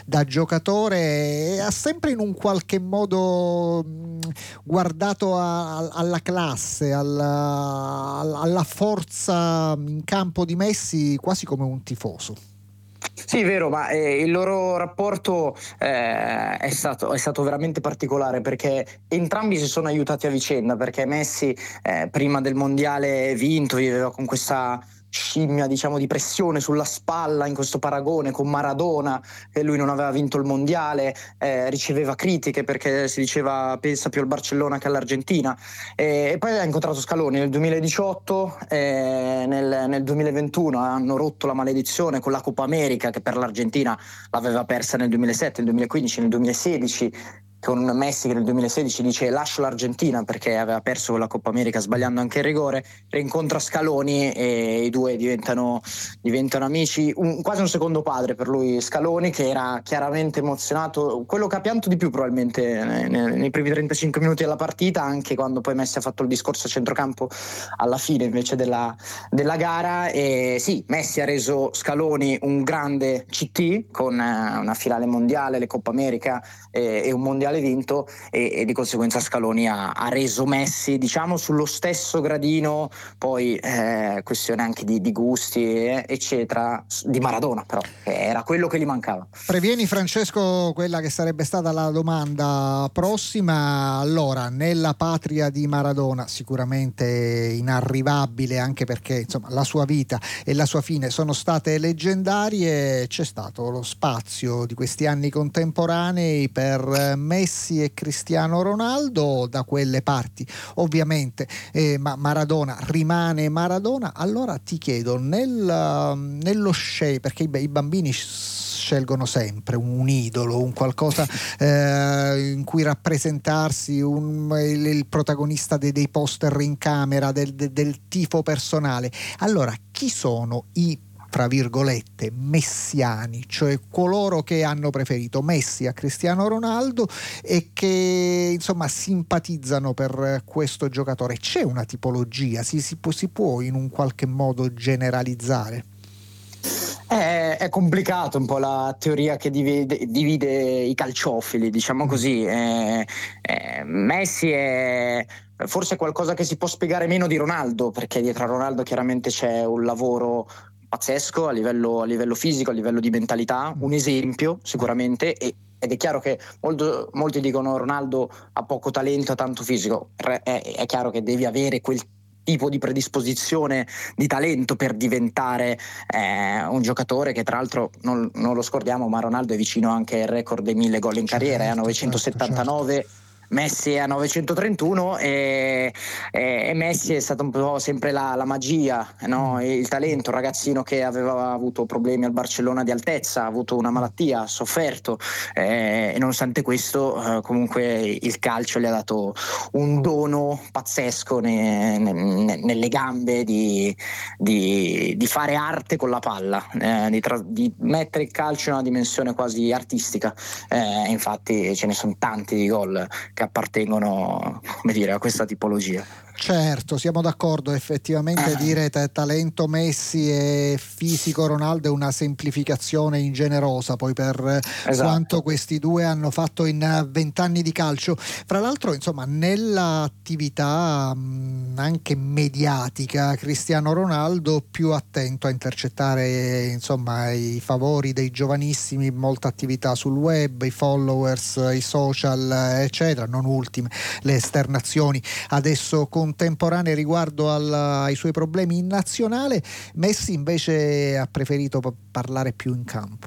da giocatore ha sempre in un qualche modo guardato alla classe, alla forza in campo di Messi, quasi come un tifoso. Sì, vero, ma il loro rapporto è stato veramente particolare, perché entrambi si sono aiutati a vicenda, perché Messi prima del mondiale vinto viveva con questa scimmia, diciamo, di pressione sulla spalla in questo paragone con Maradona, che lui non aveva vinto il mondiale, riceveva critiche perché si diceva pensa più al Barcellona che all'Argentina, e poi ha incontrato Scaloni nel 2018, nel 2021 hanno rotto la maledizione con la Coppa America, che per l'Argentina l'aveva persa nel 2007, nel 2015, nel 2016, con Messi che nel 2016 dice lascio l'Argentina perché aveva perso la Coppa America sbagliando anche il rigore, rincontra Scaloni e i due diventano amici, quasi un secondo padre per lui Scaloni, che era chiaramente emozionato, quello che ha pianto di più probabilmente nei primi 35 minuti della partita, anche quando poi Messi ha fatto il discorso a centrocampo alla fine invece della gara. E sì, Messi ha reso Scaloni un grande CT con una finale mondiale, le Coppa America e un mondiale vinto, e di conseguenza Scaloni ha reso Messi, diciamo, sullo stesso gradino, poi questione anche di gusti eccetera, di Maradona, però era quello che gli mancava. Previeni, Francesco, quella che sarebbe stata la domanda prossima. Allora, nella patria di Maradona, sicuramente inarrivabile, anche perché insomma la sua vita e la sua fine sono state leggendarie, c'è stato lo spazio di questi anni contemporanei per Messi e Cristiano Ronaldo da quelle parti, ovviamente, ma Maradona rimane Maradona. Allora ti chiedo, nello perché i bambini scelgono sempre un idolo, un qualcosa in cui rappresentarsi, il protagonista dei poster in camera, del tifo personale. Allora, chi sono i, fra virgolette, messiani, cioè coloro che hanno preferito Messi a Cristiano Ronaldo e che insomma simpatizzano per questo giocatore? C'è una tipologia? Si può in un qualche modo generalizzare? È complicato un po' la teoria che divide i calciofili, diciamo così. Messi è forse qualcosa che si può spiegare meno di Ronaldo, perché dietro a Ronaldo chiaramente c'è un lavoro pazzesco a livello fisico, a livello di mentalità, un esempio sicuramente, ed è chiaro che molti dicono Ronaldo ha poco talento, ha tanto fisico. È chiaro che devi avere quel tipo di predisposizione, di talento per diventare un giocatore che, tra l'altro, non lo scordiamo, ma Ronaldo è vicino anche al record dei 1000 gol in carriera, è a 979. Certo. Messi è a 931 e Messi è stata un po' sempre la magia, no? Il talento, un ragazzino che aveva avuto problemi al Barcellona di altezza, ha avuto una malattia, ha sofferto, e nonostante questo comunque il calcio gli ha dato un dono pazzesco nelle gambe di fare arte con la palla, di mettere il calcio in una dimensione quasi artistica. Infatti ce ne sono tanti di gol che appartengono, come dire, a questa tipologia. Certo, siamo d'accordo, effettivamente dire talento Messi e fisico Ronaldo è una semplificazione ingenerosa poi per quanto questi due hanno fatto in 20 anni di calcio. Fra l'altro, insomma, nell'attività anche mediatica, Cristiano Ronaldo più attento a intercettare insomma i favori dei giovanissimi, molta attività sul web, i followers, i social, eccetera, non ultime le esternazioni adesso contemporanee riguardo ai suoi problemi in nazionale. Messi invece ha preferito parlare più in campo.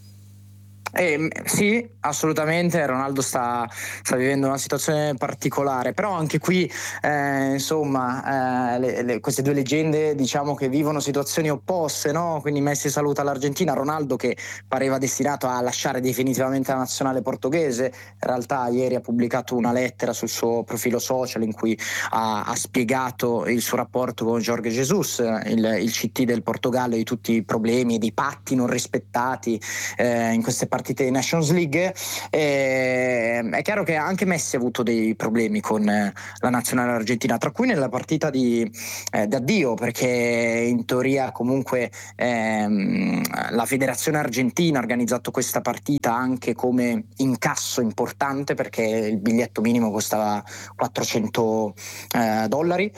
Sì, assolutamente. Ronaldo sta vivendo una situazione particolare, però anche qui insomma queste due leggende, diciamo, che vivono situazioni opposte, no? Quindi Messi saluta l'Argentina, Ronaldo che pareva destinato a lasciare definitivamente la nazionale portoghese. In realtà ieri ha pubblicato una lettera sul suo profilo social in cui ha spiegato il suo rapporto con Jorge Jesus, il CT del Portogallo, di tutti i problemi e dei patti non rispettati in queste partite partite di Nations League. È chiaro che anche Messi ha avuto dei problemi con la nazionale argentina, tra cui nella partita di addio, perché in teoria comunque la federazione argentina ha organizzato questa partita anche come incasso importante, perché il biglietto minimo costava $400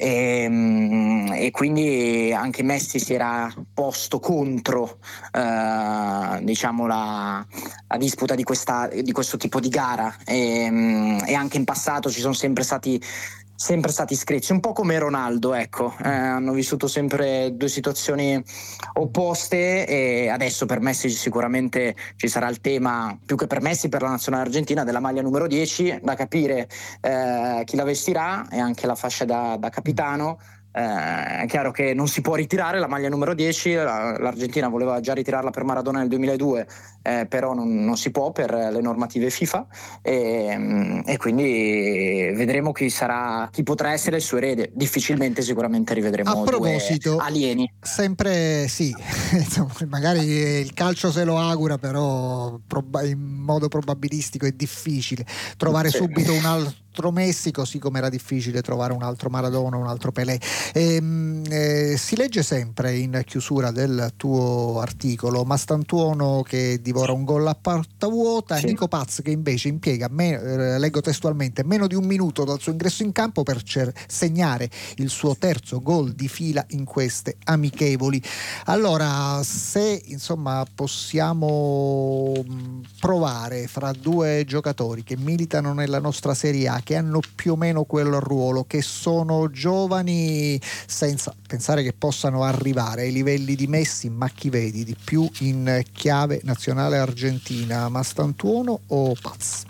e quindi anche Messi si era posto contro diciamo la disputa di questo tipo di gara, e anche in passato ci sono sempre stati screzi, un po' come Ronaldo, ecco. Hanno vissuto sempre due situazioni opposte, e adesso per Messi sicuramente ci sarà il tema, più che per Messi, per la nazionale argentina, della maglia numero 10, da capire chi la vestirà, e anche la fascia da capitano. È chiaro che non si può ritirare la maglia numero 10, l'Argentina voleva già ritirarla per Maradona nel 2002, però non si può per le normative FIFA, e quindi vedremo chi potrà essere il suo erede. Difficilmente sicuramente rivedremo due alieni. Sempre sì, insomma, magari il calcio se lo augura, però in modo probabilistico è difficile trovare subito un altro Messi, così come era difficile trovare un altro Maradona, un altro Pelé. Si legge sempre in chiusura del tuo articolo: Mastantuono che divora un gol a porta vuota, sì. Nico Paz che invece impiega, leggo testualmente, meno di un minuto dal suo ingresso in campo per segnare il suo terzo gol di fila in queste amichevoli. Allora, se insomma possiamo provare fra due giocatori che militano nella nostra Serie A, che hanno più o meno quel ruolo, che sono giovani senza pensare che possano arrivare ai livelli di Messi, ma chi vedi di più in chiave nazionale argentina, Mastantuono o Paz?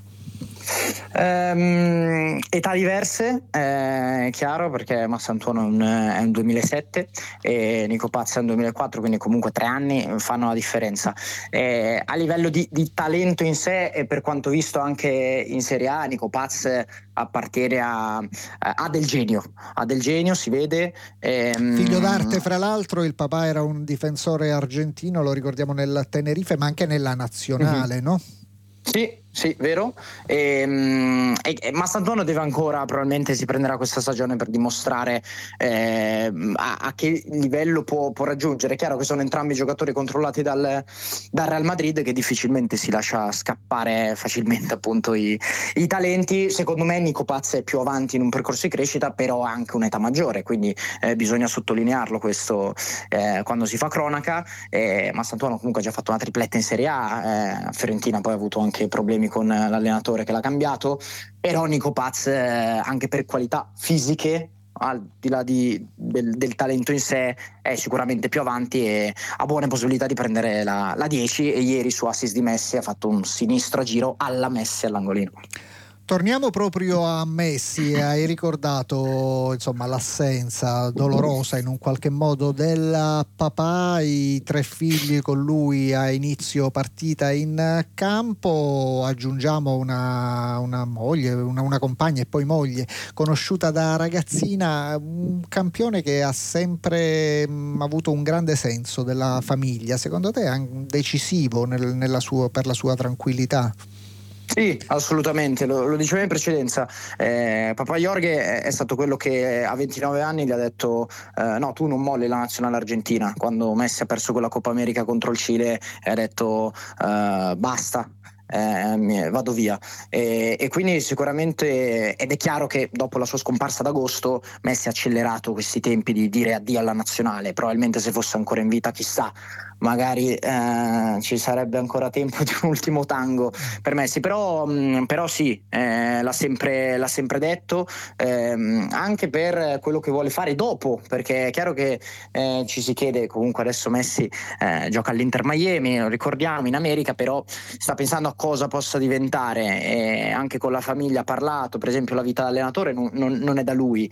Età diverse, è chiaro, perché Mastantuono è un 2007 e Nico Paz è un 2004, quindi comunque 3 anni fanno la differenza. A livello di talento in sé, e per quanto visto anche in Serie A, Nico Paz appartiene ha del genio, si vede. Figlio d'arte, fra l'altro, il papà era un difensore argentino, lo ricordiamo, nel Tenerife, ma anche nella nazionale, no? Sì, vero. Mastantuono deve ancora, probabilmente si prenderà questa stagione per dimostrare a che livello può raggiungere. È chiaro che sono entrambi giocatori controllati dal Real Madrid, che difficilmente si lascia scappare facilmente appunto i talenti. Secondo me Nico Paz è più avanti in un percorso di crescita, però ha anche un'età maggiore, quindi bisogna sottolinearlo questo quando si fa cronaca. Mastantuono comunque ha già fatto una tripletta in Serie A, Fiorentina poi ha avuto anche problemi con l'allenatore che l'ha cambiato, però Nico Paz anche per qualità fisiche, al di là del talento in sé, è sicuramente più avanti e ha buone possibilità di prendere la 10, e ieri su assist di Messi ha fatto un sinistro a giro alla Messi all'angolino. Torniamo proprio a Messi. Hai ricordato insomma l'assenza dolorosa in un qualche modo del papà, i 3 figli con lui a inizio partita in campo, aggiungiamo una moglie, una compagna e poi moglie conosciuta da ragazzina, un campione che ha sempre avuto un grande senso della famiglia. Secondo te è decisivo per la sua tranquillità? Sì, assolutamente, lo dicevo in precedenza. Papà Jorge è stato quello che a 29 anni gli ha detto no, tu non molli la nazionale argentina. Quando Messi ha perso quella Coppa America contro il Cile, ha detto basta, vado via, e quindi sicuramente, ed è chiaro che dopo la sua scomparsa d'agosto Messi ha accelerato questi tempi di dire addio alla nazionale. Probabilmente se fosse ancora in vita, chissà, magari ci sarebbe ancora tempo di un ultimo tango per Messi, però sì, l'ha sempre detto, anche per quello che vuole fare dopo, perché è chiaro che ci si chiede, comunque adesso Messi gioca all'Inter Miami, lo ricordiamo, in America, però sta pensando a cosa possa diventare, e anche con la famiglia ha parlato. Per esempio la vita da allenatore non è da lui,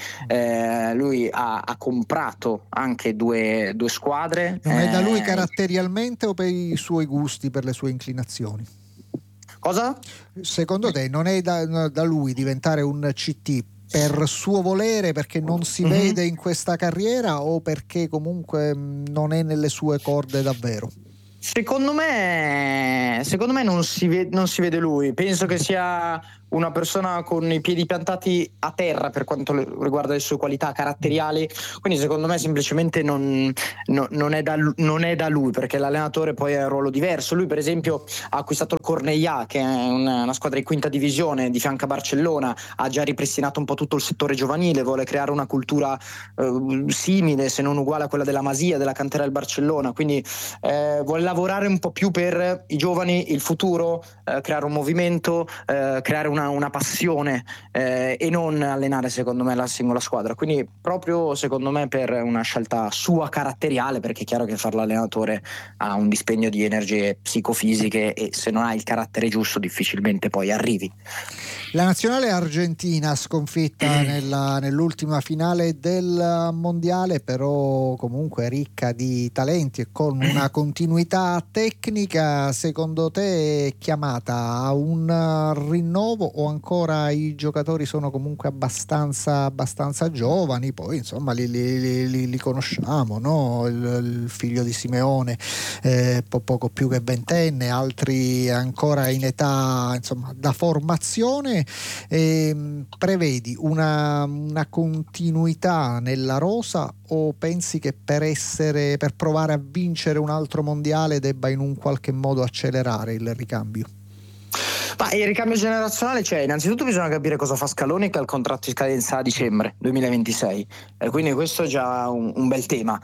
lui ha comprato anche due squadre. Non è da lui caratterialmente o per i suoi gusti, per le sue inclinazioni? Cosa? Secondo te non è da lui diventare un CT per suo volere, perché non si vede in questa carriera, o perché comunque non è nelle sue corde davvero? Secondo me non si vede lui. Penso che sia una persona con i piedi piantati a terra per quanto riguarda le sue qualità caratteriali, quindi secondo me semplicemente non è da lui, perché l'allenatore poi ha un ruolo diverso. Lui per esempio ha acquistato il Cornellà, che è una squadra di quinta divisione di fianco a Barcellona, ha già ripristinato un po' tutto il settore giovanile, vuole creare una cultura simile se non uguale a quella della Masia, della cantera del Barcellona, quindi vuole lavorare un po' più per i giovani, il futuro, creare un movimento, creare una passione, e non allenare secondo me la singola squadra, quindi proprio secondo me per una scelta sua caratteriale, perché è chiaro che fare l'allenatore ha un dispendio di energie psicofisiche e se non hai il carattere giusto difficilmente poi arrivi. La nazionale argentina sconfitta nell'ultima finale del mondiale, però comunque ricca di talenti e con una continuità tecnica. Secondo te è chiamata a un rinnovo o ancora i giocatori sono comunque abbastanza giovani? Poi insomma li conosciamo, no? Il figlio di Simeone, poco più che ventenne, altri ancora in età insomma da formazione. Prevedi una continuità nella rosa o pensi che per provare a vincere un altro mondiale debba in un qualche modo accelerare il ricambio? Ma il ricambio generazionale c'è, innanzitutto bisogna capire cosa fa Scaloni, che ha il contratto in scadenza a dicembre 2026, quindi questo è già un bel tema.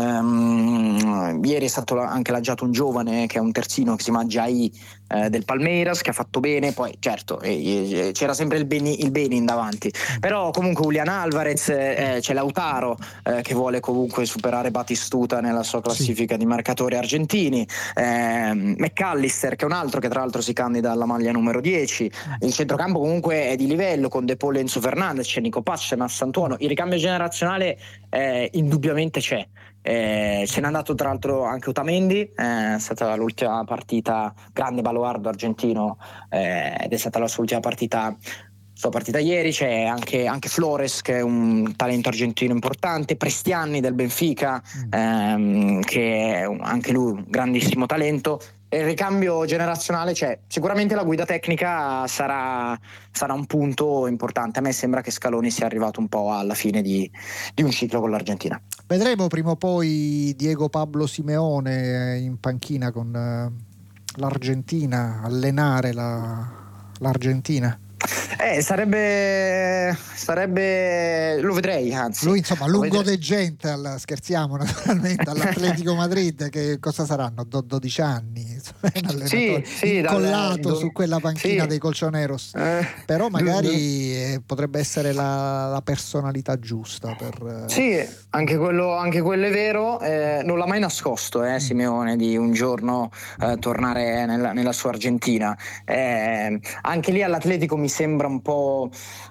Ieri è stato anche lanciato un giovane che è un terzino che si chiama Jai, del Palmeiras, che ha fatto bene, poi certo c'era sempre il Benin davanti, però comunque Julian Alvarez, c'è Lautaro, che vuole comunque superare Batistuta nella sua classifica di marcatori argentini, McAllister che è un altro che tra l'altro si candida alla maglia numero 10, il centrocampo comunque è di livello con De Paul e Enzo Fernandez, c'è Nico Paz, c'è Massantuono, il ricambio generazionale indubbiamente c'è. Ce n'è andato tra l'altro anche Otamendi, è stata l'ultima partita, grande baluardo argentino, ed è stata la sua ultima sua partita ieri. C'è anche Flores, che è un talento argentino importante, Prestianni del Benfica, che è anche lui un grandissimo talento. Il ricambio generazionale c'è, sicuramente la guida tecnica sarà un punto importante. A me sembra che Scaloni sia arrivato un po' alla fine di un ciclo con l'Argentina. Vedremo prima o poi Diego Pablo Simeone in panchina con l'Argentina, allenare l'Argentina. Sarebbe lo vedrei, anzi. Lui insomma lungodeggente, scherziamo naturalmente, all'Atletico Madrid, che cosa saranno? 12 anni, un allenatore incollato su quella panchina dei Colchoneros, però magari potrebbe essere la personalità giusta per... Sì, anche quello è vero, non l'ha mai nascosto Simeone di un giorno tornare nella sua Argentina, anche lì all'Atletico mi sembra un po'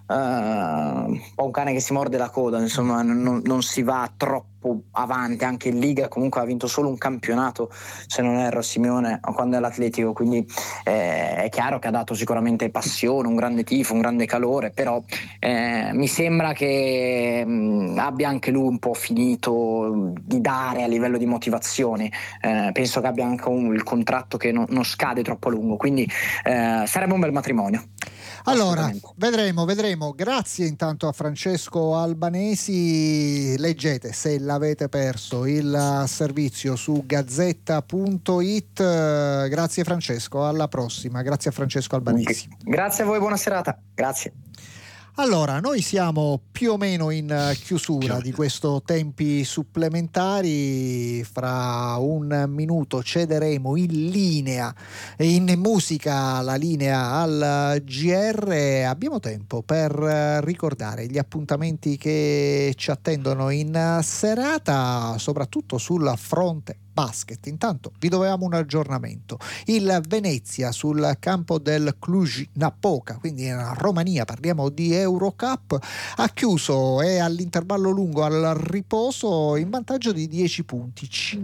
un cane che si morde la coda, insomma non si va troppo avanti, anche in Liga comunque ha vinto solo un campionato se non erro Simeone quando è all'Atletico, quindi è chiaro che ha dato sicuramente passione, un grande tifo, un grande calore, però mi sembra che abbia anche lui un po' finito di dare a livello di motivazioni, penso che abbia anche il contratto che non scade troppo a lungo, quindi sarebbe un bel matrimonio. Allora, vedremo. Grazie intanto a Francesco Albanesi. Leggete, se l'avete perso, il servizio su gazzetta.it. Grazie Francesco, alla prossima. Grazie a Francesco Albanesi. Grazie a voi, buona serata. Grazie. Allora, noi siamo più o meno in chiusura di questo tempi supplementari. Fra un minuto cederemo in musica la linea al GR. Abbiamo tempo per ricordare gli appuntamenti che ci attendono in serata, soprattutto sul fronte basket. Intanto vi dovevamo un aggiornamento. Il Venezia sul campo del Cluj-Napoca, quindi in Romania, parliamo di Eurocup, ha chiuso e all'intervallo lungo al riposo in vantaggio di 10 punti,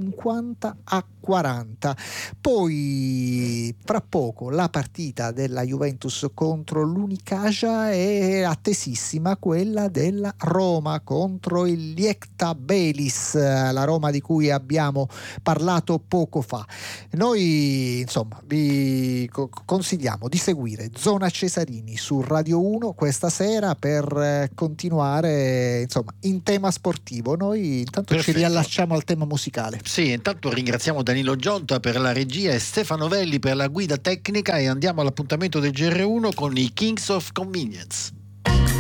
50-40. Poi fra poco la partita della Juventus contro l'Unicaja, è attesissima quella della Roma contro il Liekta Belis, la Roma di cui abbiamo parlato poco fa. Noi insomma vi consigliamo di seguire Zona Cesarini su Radio 1 questa sera per continuare insomma in tema sportivo. Noi intanto Perfetto. ci riallacciamo al tema musicale. Sì, intanto ringraziamo Danilo Gionta per la regia e Stefano Velli per la guida tecnica, e andiamo all'appuntamento del GR1 con i Kings of Convenience.